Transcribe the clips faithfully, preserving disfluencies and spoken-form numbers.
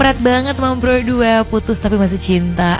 Berat banget Mam Bro dua, putus tapi masih cinta.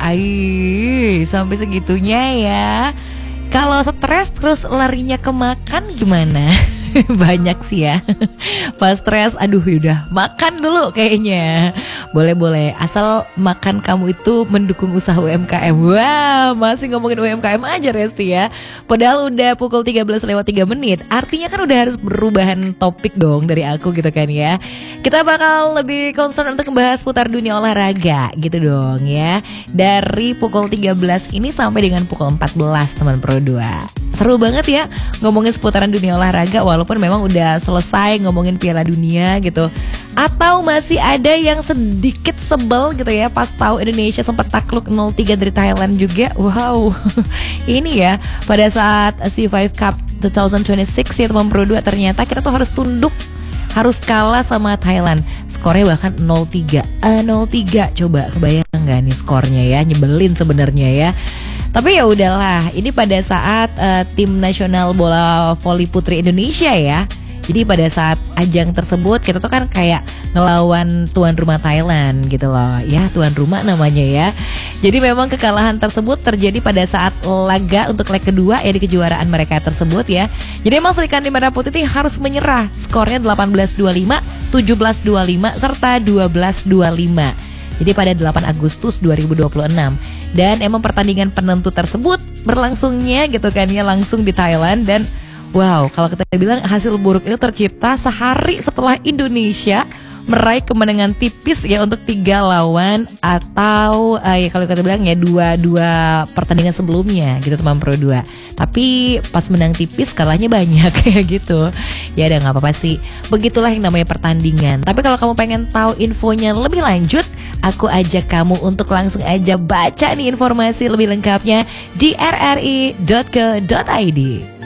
Ai, sampai segitunya ya. Kalau stres terus larinya ke makan gimana? Banyak sih ya. Pas stres, aduh udah makan dulu kayaknya. Boleh-boleh, asal makan kamu itu mendukung usaha U M K M. Wah, masih ngomongin U M K M aja Resti ya. Padahal udah pukul tiga belas lewat tiga menit. Artinya kan udah harus berubahan topik dong dari aku gitu kan ya. Kita bakal lebih concern untuk membahas putar dunia olahraga gitu dong ya. Dari pukul tiga belas ini sampai dengan pukul empat belas teman Pro dua. Seru banget ya ngomongin seputaran dunia olahraga, walaupun memang udah selesai ngomongin Piala Dunia gitu. Atau masih ada yang sedikit sebel gitu ya pas tahu Indonesia sempat takluk nol tiga dari Thailand juga. Wow. Ini ya pada saat C lima Cup dua ribu dua puluh enam ya teman Pro dua, ternyata kita tuh harus tunduk, harus kalah sama Thailand. Skornya bahkan nol tiga. Uh, nol tiga, coba kebayang gak nih skornya ya? Nyebelin sebenarnya ya. Tapi ya udahlah, ini pada saat uh, tim nasional bola voli putri Indonesia ya. Jadi pada saat ajang tersebut kita tuh kan kayak ngelawan tuan rumah Thailand gitu loh. Ya, tuan rumah namanya ya. Jadi memang kekalahan tersebut terjadi pada saat laga untuk leg kedua ya di kejuaraan mereka tersebut ya. Jadi emang Serikandi Merah Putih harus menyerah. Skornya delapan belas dua puluh lima, tujuh belas dua puluh lima serta dua belas dua puluh lima. Jadi pada delapan Agustus dua ribu dua puluh enam. Dan emang pertandingan penentu tersebut berlangsungnya gitu kan ya langsung di Thailand. Dan wow, kalau kita bilang hasil buruk itu tercipta sehari setelah Indonesia meraih kemenangan tipis ya untuk tiga lawan atau uh, ya kalau kita bilang ya dua dua pertandingan sebelumnya gitu teman Pro dua. Tapi pas menang tipis kalahnya banyak kayak gitu. Ya udah nggak apa-apa sih. Begitulah yang namanya pertandingan. Tapi kalau kamu pengen tahu infonya lebih lanjut, aku ajak kamu untuk langsung aja baca nih informasi lebih lengkapnya di r r i dot co dot i d.